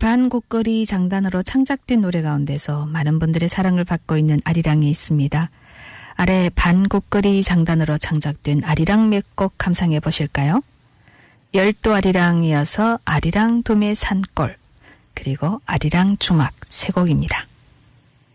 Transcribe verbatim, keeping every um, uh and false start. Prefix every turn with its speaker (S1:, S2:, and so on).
S1: 반곡거리 장단으로 창작된 노래 가운데서 많은 분들의 사랑을 받고 있는 아리랑이 있습니다. 아래 반곡거리 장단으로 창작된 아리랑 몇 곡 감상해 보실까요? 열도 아리랑이어서 아리랑 도매 산골, 그리고 아리랑 중악 세 곡입니다.